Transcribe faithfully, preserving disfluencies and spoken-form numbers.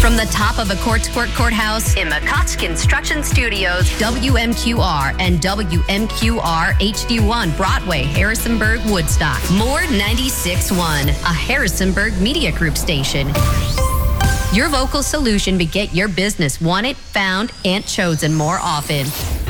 From the top of a courts court courthouse in McCott's Construction Studios, W M Q R and W M Q R H D one Broadway, Harrisonburg, Woodstock. More ninety-six point one, a Harrisonburg Media Group station. Your vocal solution to get your business wanted, found, and chosen more often.